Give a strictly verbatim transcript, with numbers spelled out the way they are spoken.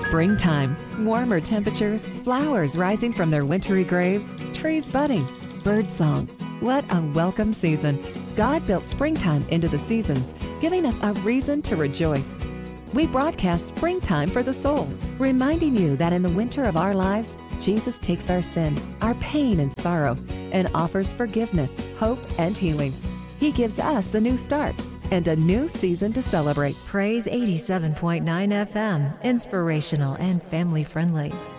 Springtime, warmer temperatures, flowers rising from their wintry graves, trees budding, birdsong. What a welcome season. God built springtime into the seasons, giving us a reason to rejoice. We broadcast Springtime for the Soul, reminding you that in the winter of our lives, Jesus takes our sin, our pain and sorrow, and offers forgiveness, hope, and healing. He gives us a new start and a new season to celebrate. Praise eighty-seven point nine F M, inspirational and family friendly.